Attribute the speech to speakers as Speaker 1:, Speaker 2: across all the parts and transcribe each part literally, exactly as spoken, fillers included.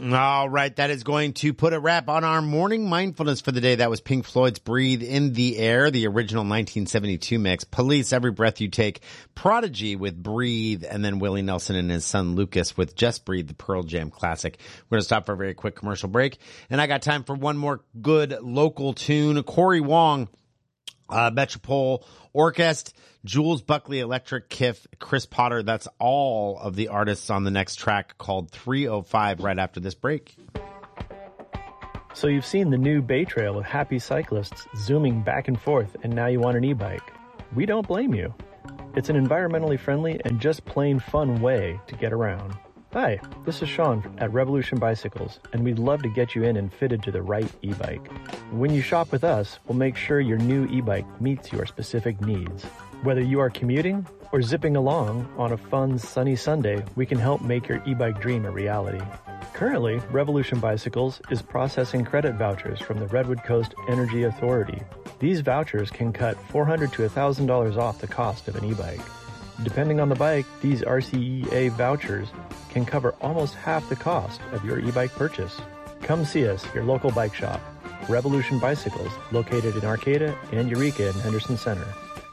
Speaker 1: All right, that is going to put a wrap on our morning mindfulness for the day. That was Pink Floyd's Breathe in the Air, the original nineteen seventy-two mix. Police, Every Breath You Take. Prodigy with Breathe, and then Willie Nelson and his son Lucas with Just Breathe, the Pearl Jam classic. We're going to stop for a very quick commercial break, and I got time for one more good local tune. Corey Wong, uh, Metropole Orchestra, Jules Buckley, Electric Kiff, Chris Potter. That's all of the artists on the next track, called three oh five, right after this break.
Speaker 2: So you've seen the new Bay Trail with happy cyclists zooming back and forth, and now you want an e-bike. We don't blame you. It's an environmentally friendly and just plain fun way to get around. Hi, this is Sean at Revolution Bicycles, and we'd love to get you in and fitted to the right e-bike. When you shop with us, we'll make sure your new e-bike meets your specific needs. Whether you are commuting or zipping along on a fun, sunny Sunday, we can help make your e-bike dream a reality. Currently, Revolution Bicycles is processing credit vouchers from the Redwood Coast Energy Authority. These vouchers can cut four hundred dollars to one thousand dollars off the cost of an e-bike. Depending on the bike, these R C E A vouchers can cover almost half the cost of your e-bike purchase. Come see us, your local bike shop, Revolution Bicycles, located in Arcata and Eureka in Henderson Center.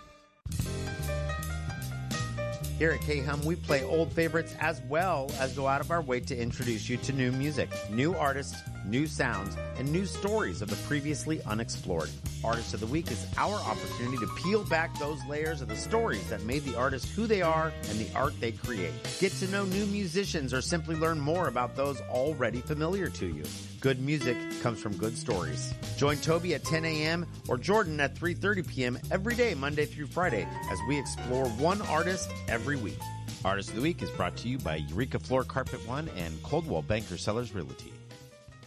Speaker 1: Here at K-Hum, we play old favorites as well as go out of our way to introduce you to new music, new artists, new sounds, and new stories of the previously unexplored. Artist of the Week is our opportunity to peel back those layers of the stories that made the artist who they are and the art they create. Get to know new musicians or simply learn more about those already familiar to you. Good music comes from good stories. Join Toby at ten a.m. or Jordan at three thirty p.m. every day, Monday through Friday, as we explore one artist every week. Artist of the Week is brought to you by Eureka Floor Carpet One and Coldwell Banker Sellers Realty.